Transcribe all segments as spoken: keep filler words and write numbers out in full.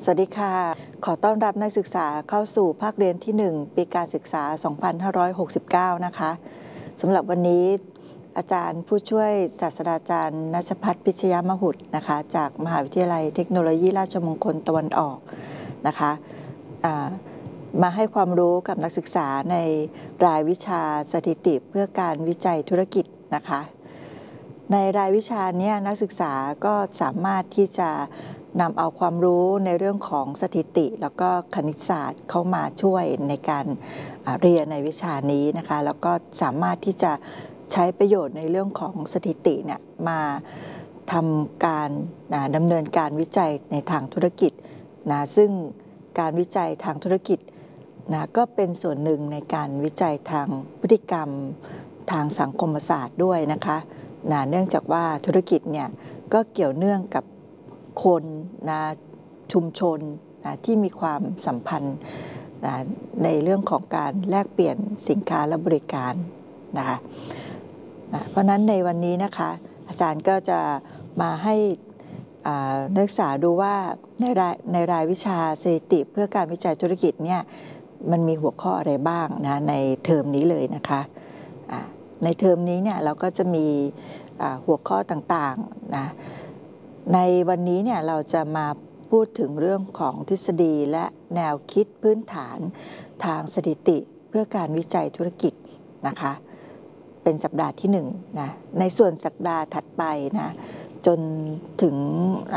สวัสดีค่ะขอต้อนรับนักศึกษาเข้าสู่ภาคเรียนที่หนึ่งปีการศึกษาสองพันห้าร้อยหกสิบเก้านะคะสำหรับวันนี้อาจารย์ผู้ช่วยศาสตราจารย์ณชภัทรพิชยมหุฏนะคะจากมหาวิทยาลัยเทคโนโลยีราชมงคลตะวันออกนะคะมาให้ความรู้กับนักศึกษาในรายวิชาสถิติเพื่อการวิจัยธุรกิจนะคะในรายวิชานี้นักศึกษาก็สามารถที่จะนำเอาความรู้ในเรื่องของสถิติแล้วก็คณิตศาสตร์เข้ามาช่วยในการเรียนในวิชานี้นะคะแล้วก็สามารถที่จะใช้ประโยชน์ในเรื่องของสถิติเนี่ยมาทำการดำเนินการวิจัยในทางธุรกิจนะซึ่งการวิจัยทางธุรกิจนะก็เป็นส่วนหนึ่งในการวิจัยทางพฤติกรรมทางสังคมศาสตร์ด้วยนะคะนะเนื่องจากว่าธุรกิจเนี่ยก็เกี่ยวเนื่องกับคนนะชุมชนนะที่มีความสัมพันธ์นะในเรื่องของการแลกเปลี่ยนสินค้าและบริการนะคะนะเพราะนั้นในวันนี้นะคะอาจารย์ก็จะมาให้นักศึกษาดูว่าในรายในรายวิชาสถิติเพื่อการวิจัยธุรกิจเนี่ยมันมีหัวข้ออะไรบ้างนะในเทอมนี้เลยนะคะในเทอมนี้เนี่ยเราก็จะมีหัวข้อต่างๆนะในวันนี้เนี่ยเราจะมาพูดถึงเรื่องของทฤษฎีและแนวคิดพื้นฐานทางสถิติเพื่อการวิจัยธุรกิจนะคะเป็นสัปดาห์ที่หนึ่งนะในส่วนสัปดาห์ถัดไปนะจนถึง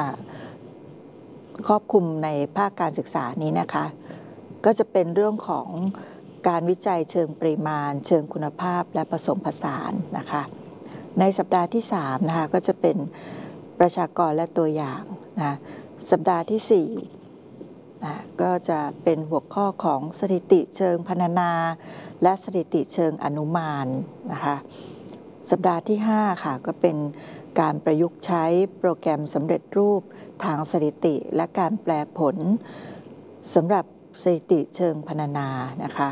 ครอบคลุมในภาคการศึกษานี้นะคะก็จะเป็นเรื่องของการวิจัยเชิงปริมาณเชิงคุณภาพและผสมผสานนะคะในสัปดาห์ที่สามนะคะก็จะเป็นประชากรและตัวอย่างนะสัปดาห์ที่สี่นะก็จะเป็นหัวข้อของสถิติเชิงพรรณนาและสถิติเชิงอนุมานนะคะสัปดาห์ที่ห้าค่ะก็เป็นการประยุกต์ใช้โปรแกรมสำเร็จรูปทางสถิติและการแปลผลสำหรับสถิติเชิงพรรณนานะคะ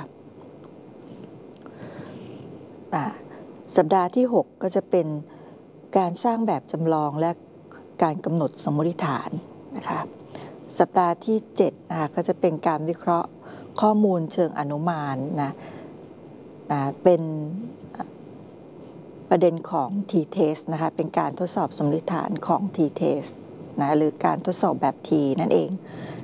สัปดาห์ที่หกก็จะเป็นการสร้างแบบจำลองและการกำหนดสมมติฐานนะคะสัปดาห์ที่เจ็ดนะคะก็จะเป็นการวิเคราะห์ข้อมูลเชิงอนุมานนะเป็นประเด็นของ T-test นะคะเป็นการทดสอบสมมติฐานของ T-test นะหรือการทดสอบแบบ T นั่นเอง